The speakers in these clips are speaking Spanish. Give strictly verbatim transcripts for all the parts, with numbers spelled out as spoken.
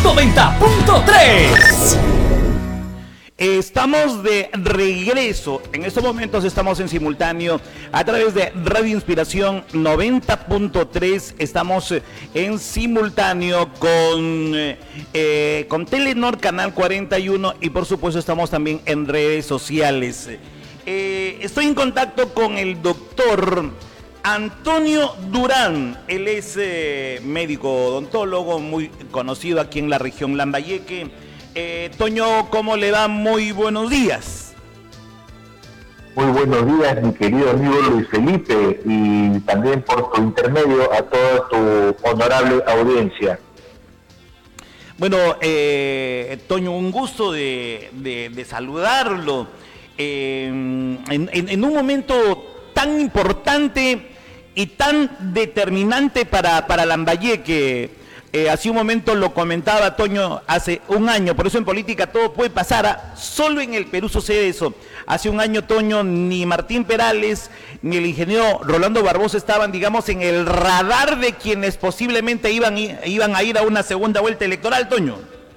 noventa punto tres. Estamos de regreso. En estos momentos estamos en simultáneo a través de Radio Inspiración noventa punto tres. Estamos en simultáneo con, eh, con Telenor Canal cuarenta y uno y por supuesto estamos también en redes sociales. Eh, estoy en contacto con el doctor Antonio Durán. Él es eh, médico odontólogo muy conocido aquí en la región Lambayeque. Eh, Toño, ¿cómo le va? Muy buenos días. Muy buenos días, mi querido amigo Luis Felipe, y también por tu intermedio a toda tu honorable audiencia. Bueno, eh, Toño, un gusto de, de, de saludarlo eh, en, en, en un momento tan importante y tan determinante para, para Lambayeque. Eh, hace un momento lo comentaba Toño, hace un año, por eso en política todo puede pasar, ¿ah? Solo en el Perú sucede eso. Hace un año, Toño, ni Martín Perales ni el ingeniero Rolando Barbosa estaban, digamos, en el radar de quienes posiblemente iban, iban a ir a una segunda vuelta electoral, Toño.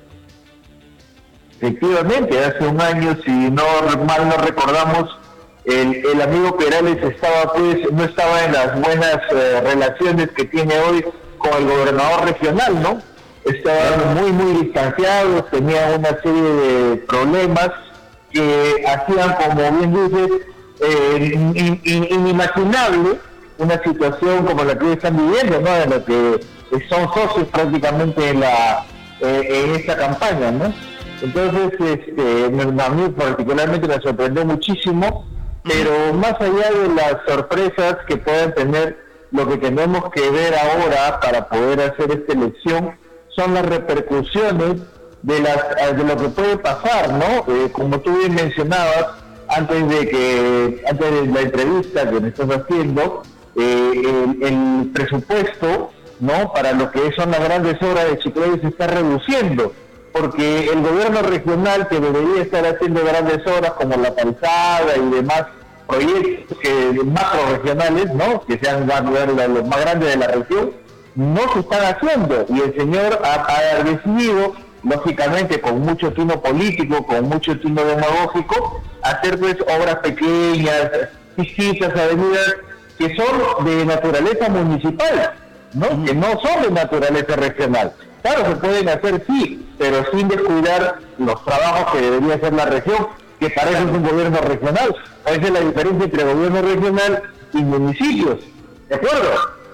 Efectivamente, hace un año, si no mal no recordamos, el, el amigo Perales estaba, pues, no estaba en las buenas eh, relaciones que tiene hoy con el gobernador regional, ¿no? Estaban muy, muy distanciados, tenían una serie de problemas que hacían, como bien dices, eh, in, in, inimaginable una situación como la que hoy están viviendo, ¿no? En lo que son socios prácticamente en, la, eh, en esta campaña, ¿no? Entonces, este, a mí particularmente me sorprendió muchísimo, pero más allá de las sorpresas que puedan tener, lo que tenemos que ver ahora para poder hacer esta elección son las repercusiones de las de lo que puede pasar, ¿no? Eh, como tú bien mencionabas antes de que antes de la entrevista que me estás haciendo, eh, el, el presupuesto, ¿no? Para lo que son las grandes obras de Chiclayo se está reduciendo, porque el gobierno regional, que debería estar haciendo grandes obras como la calzada y demás proyectos que macro regionales, ¿no? Que sean los más grandes de la región, no se están haciendo, y el señor ha, ha decidido, lógicamente con mucho tino político, con mucho tino demagógico, hacer pues obras pequeñas, distintas avenidas que son de naturaleza municipal, ¿no? Mm. Que no son de naturaleza regional. Claro, se pueden hacer, sí, pero sin descuidar los trabajos que debería hacer la región, que para eso es un gobierno regional. Esa es la diferencia entre gobierno regional y municipios. ¿De acuerdo?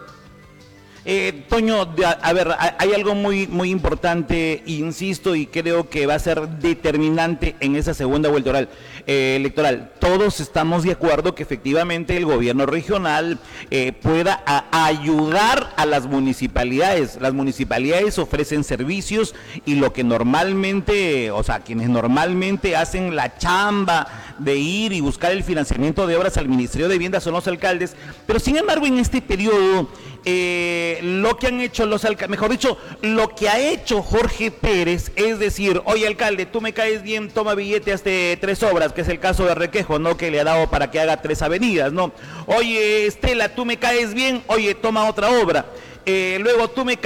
Eh, Toño, a ver, hay algo muy, muy importante, insisto, y creo que va a ser determinante en esa segunda vuelta oral, eh, electoral. Todos estamos de acuerdo que efectivamente el gobierno regional eh, pueda a ayudar a las municipalidades. Las municipalidades ofrecen servicios y lo que normalmente, o sea, quienes normalmente hacen la chamba de ir y buscar el financiamiento de obras al Ministerio de Vivienda son los alcaldes, pero sin embargo en este periodo eh, lo que han hecho los alcaldes, mejor dicho, lo que ha hecho Jorge Pérez es decir, oye alcalde, tú me caes bien, toma billetes de tres obras, que es el caso de Requejo, ¿no? Que le ha dado para que haga tres avenidas, ¿no? Oye Estela, tú me caes bien, oye, toma otra obra, eh, luego tú me caes